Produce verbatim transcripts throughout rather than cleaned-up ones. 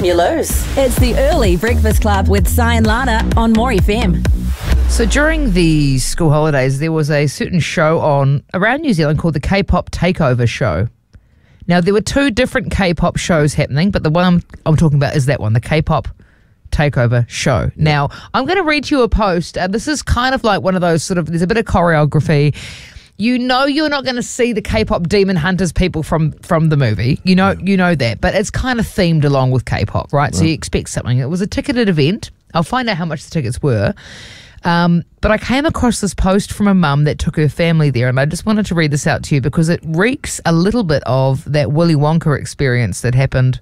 you lose. It's the Early Breakfast Club with Si and Lana on More F M. So during the school holidays, there was a certain show on around New Zealand called the K-pop Takeover Show. Now, there were two different K-pop shows happening, but the one I'm, I'm talking about is that one, the K-pop Takeover Show. Now, I'm going to read you a post. Uh, this is kind of like one of those sort of, there's a bit of choreography. You know you're not going to see the K-pop Demon Hunters people from, from the movie. You know you know that. But it's kind of themed along with K-pop, right? right? So you expect something. It was a ticketed event. I'll find out how much the tickets were. Um, but I came across this post from a mum that took her family there, and I just wanted to read this out to you because it reeks a little bit of that Willy Wonka experience that happened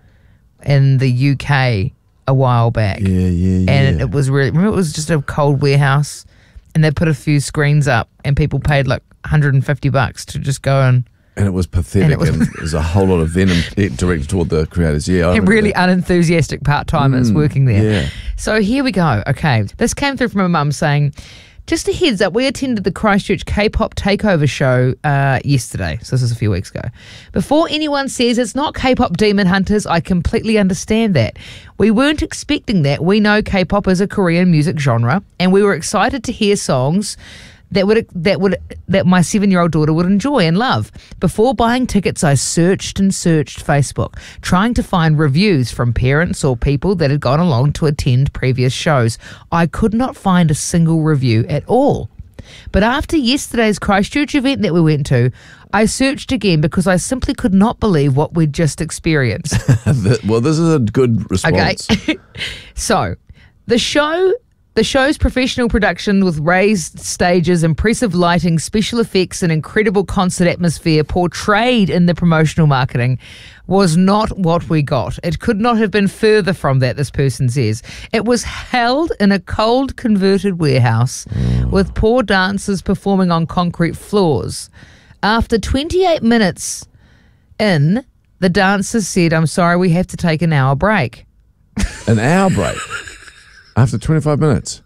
in the U K a while back. Yeah, yeah, yeah. And it, it was really, remember it was just a cold warehouse and they put a few screens up and people paid like one hundred fifty bucks to just go and... And it was pathetic, and, it was, and there's a whole lot of venom directed toward the creators. Yeah, I and really that. unenthusiastic part-timers mm, working there. Yeah. So here we go. Okay, this came through from a mum saying, just a heads up, we attended the Christchurch K-pop Takeover Show uh, yesterday. So this is a few weeks ago. Before anyone says it's not K-pop Demon Hunters, I completely understand that. We weren't expecting that. We know K-pop is a Korean music genre, and we were excited to hear songs that would that would that my seven-year-old daughter would enjoy and love. Before buying tickets, I searched and searched Facebook, trying to find reviews from parents or people that had gone along to attend previous shows. I could not find a single review at all. But after yesterday's Christchurch event that we went to, I searched again because I simply could not believe what we'd just experienced. Well, this is a good response. Okay. So, the show... The show's professional production with raised stages, impressive lighting, special effects and incredible concert atmosphere portrayed in the promotional marketing was not what we got. It could not have been further from that, this person says. It was held in a cold converted warehouse mm. with poor dancers performing on concrete floors. After twenty-eight minutes in, the dancers said, "I'm sorry, we have to take an hour break." An hour break? After twenty-five minutes.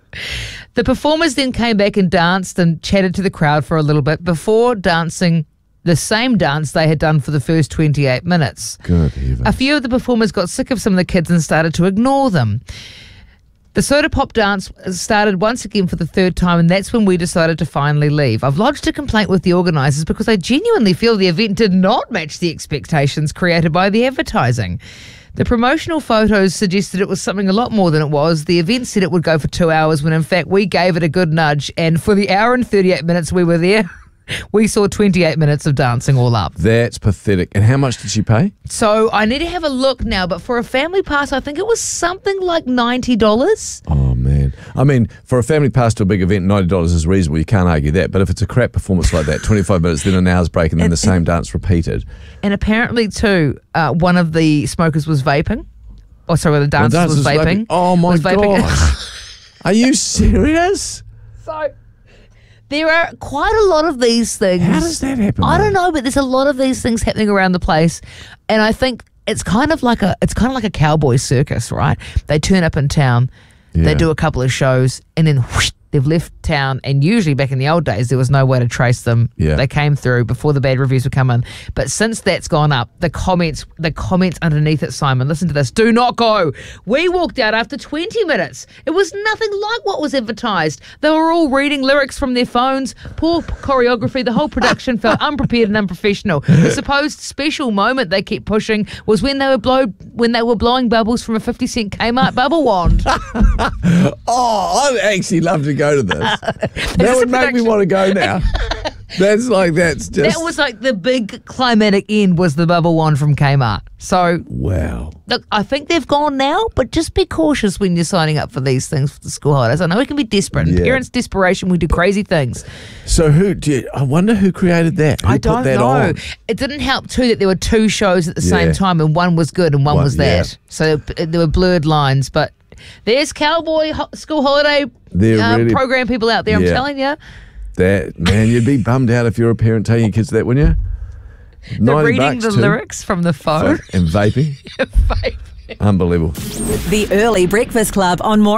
The performers then came back and danced and chatted to the crowd for a little bit before dancing the same dance they had done for the first twenty-eight minutes. Good heavens. A few of the performers got sick of some of the kids and started to ignore them. The soda pop dance started once again for the third time, and that's when we decided to finally leave. I've lodged a complaint with the organisers because I genuinely feel the event did not match the expectations created by the advertising. The promotional photos suggested it was something a lot more than it was. The event said it would go for two hours when in fact we gave it a good nudge, and for the hour and thirty-eight minutes we were there, we saw twenty-eight minutes of dancing all up. That's pathetic. And how much did she pay? So I need to have a look now, but for a family pass I think it was something like ninety dollars. Oh man. I mean, for a family pass to a big event, ninety dollars is reasonable. You can't argue that. But if it's a crap performance like that, twenty-five minutes, then an hour's break, and then and, the same dance repeated. And apparently too, uh, one of the smokers was vaping. Oh, sorry, the dancers the was vaping. vaping. Oh my was vaping. gosh. Are you serious? So there are quite a lot of these things. How does that happen? I though? don't know, but there's a lot of these things happening around the place, and I think it's kind of like a it's kind of like a cowboy circus, right? They turn up in town, Yeah. they do a couple of shows, and then whoosh, they've left town. And usually back in the old days, there was no way to trace them. Yeah. They came through before the bad reviews would come in. But since that's gone up, the comments the comments underneath it, Simon, listen to this. Do not go. We walked out after twenty minutes. It was nothing like what was advertised. They were all reading lyrics from their phones. Poor choreography. The whole production felt unprepared and unprofessional. The supposed special moment they kept pushing was when they were blow when they were blowing bubbles from a fifty cent Kmart bubble wand. Oh, I'd actually love to go to this. That a would make me production. want to go now. That's like, that's just... That was like the big climatic end was the bubble wand from Kmart. So, Wow. look, I think they've gone now, but just be cautious when you're signing up for these things for the school holidays. I know it can be desperate. In Yeah. parents' desperation, we do crazy things. So who, do you, I wonder who created that? Who I put don't that know. on? It didn't help, too, that there were two shows at the Yeah. same time, and one was good and one One- was that. yeah. So there were blurred lines, but there's cowboy ho- school holiday They're uh, really- program people out there, I'm Yeah. telling you. That, man, you'd be bummed out if you're a parent taking your kids to that, wouldn't you? They're ninety reading bucks the too. lyrics from the phone. And vaping. Vape. Unbelievable. The Early Breakfast Club on More